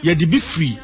yɛde bi free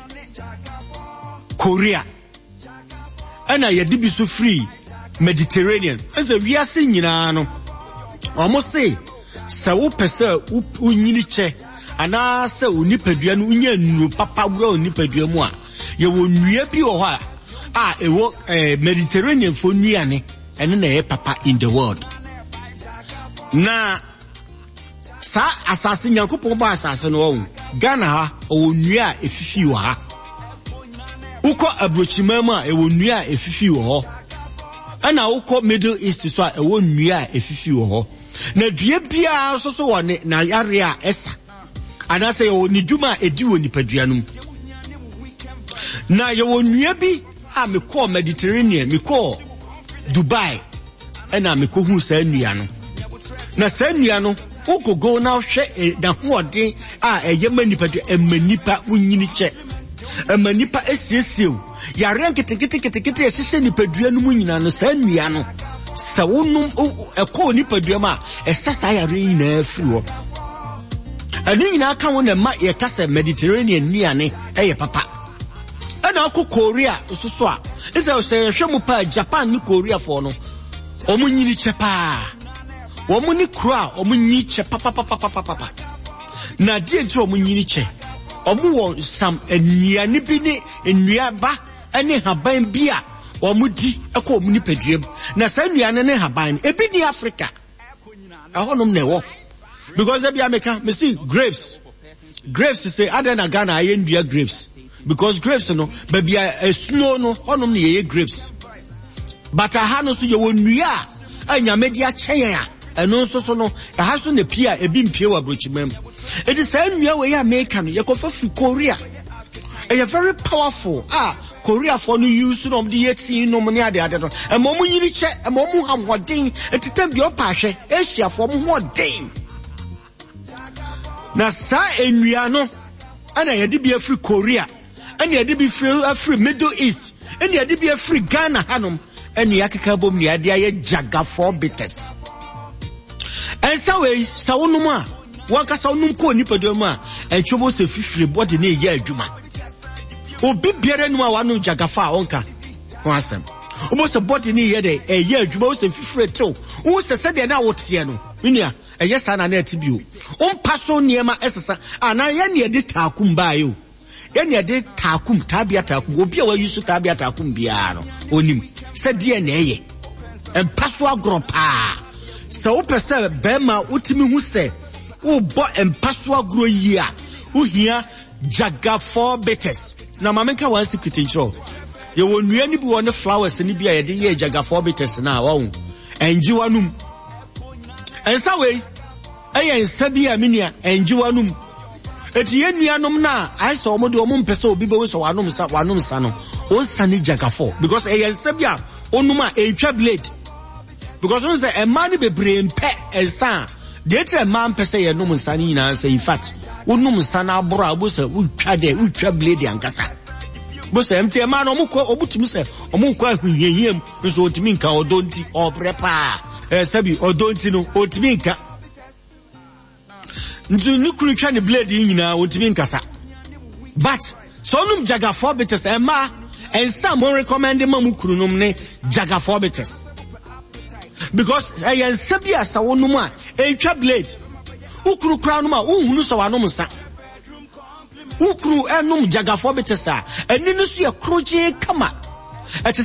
Korea ana yɛde bi so free Mediterranean enso wiase nyina no omo say sɛ wo pese unyini che ana sɛ onipadua no unya nnu papa wura onipadua mu a ye wo nnua bi wo hɔ a ewo Mediterranean fo nnuane ene na ye papa in the world na sa asase nyankopɔn ba asase no wo Ghana ha o nnua efifi wo ha uko abrochimama a ewo nnua efifi wo hɔ ana uko Middle East so a ewo nnua efifi wo hɔ na dua bia so so wɔ ne na yare a esa ana sɛ yo ni dwuma edi wɔ nipadua no na yo nnua bi a me call Mediterranean me call Dubai ana me ko hu sa nnua no na sa nnua no ugogo na hwɛ da hoɔden a ɛyɛ manipadua emanipa unyini kyɛ emanipa esiesie yare nketekete esese nipadua no mu nyina no sa nnua no sa wonum ɛkɔ nipadua ma ɛsasa yare nyina afiri hɔ ani nyina ka wo na ma yɛkasa Mediterranean niane ɛyɛ papa ɛna akɔ Korea so a ɛsɛ hwɛ mu pa Japan ni Korea fo no ɔmo nyini kyɛ pa ɔmo ni kura ɔmo nyini kyɛ papa na die nti ɔmo nyini kyɛ ɔmo wɔ sam aniane bi ne nnuaba ɛne haban bi a ɔmo di ɛkɔ ɔmo nipadua na sa nnuane ne haban ebi ni Africa ɛhɔnom na ɛwɔ because ebi America me see grapes say adana Ghana aye ndua grapes because grapes no baby snow no honom na ye grapes but aha no so ye wonnua a anyame dia kyɛn a ɛno nso so no aha so na pia ebi mpie wa brochimam it is say nnua we America no ye kofa fi Korea e very powerful Korea for no use no de yeti no ne ade no e mo mu yiri kyɛ e mo mu hamhoden etitam bi opa hwɛ Asia for mo hoden na sa ennua no ana yɛde bi afri Korea ana yɛde bi afri Middle East ana yɛde bi afri Ghana hanom ana yakeka bom ne yɛde ayɛ jagafo bitters ensa we sa wonum a wanka sa wonum ko nipadua mu a entwobo se fifire body ne yɛ adwuma obi biara nu a wanu jagafa onka wasem obo se body ne yɛ de ɛyɛ adwuma wo se fifire to wo se de na wote no minia yes, I na tibio. Paso niema esasa. Ana ye de takum bayo. Ye de takum tabia takum. Obi a use tabia takum biano. Onim. Se die na ye. Paso agropa. Se o pese bema utimi hu se. O bo paso agro yia. U hia jagafo bitters. Na mamenka wan secret intro. Ye wo nua ni bi won flowers ni bia ye de ye jagafo bitters na wa hu. Enji wanum. Ensa we ayen sabi aminia enjiwanum eti yenuanom na ai so omo de omo mpese obi be wo so wanum sa no on sani jagafo because ayen sabi a onum a etwa blade because on say e man be bre mpe ensa de etre man pese ye num sa ni na say in fact onum sa na aboro abosa utwa blade ankasa bo say mte man omo ko obutumi say omo ko ahuyehiem nso otimi nka odonti obrepa sabi odonti no otimi nka ntu nukuru twa ne blade nyina otimi nkasa but so num jagafo bitters ema ensa mo recommend mamukuru num ne jagafo bitters because ayensa bi asa wonum a etwa blade ukuru kra num a unhunu so wanum nsa ukuru enum jagafo bitters a eni no so ye kroje kama